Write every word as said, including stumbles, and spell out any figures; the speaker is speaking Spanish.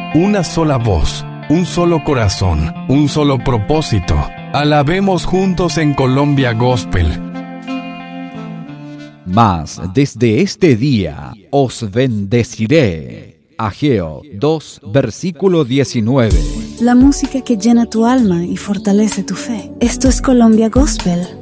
una sola voz, un solo corazón, un solo propósito. Alabemos juntos en Colombia Gospel. Mas desde este día os bendeciré. Ageo dos, versículo diecinueve. La música que llena tu alma y fortalece tu fe. Esto es Colombia Gospel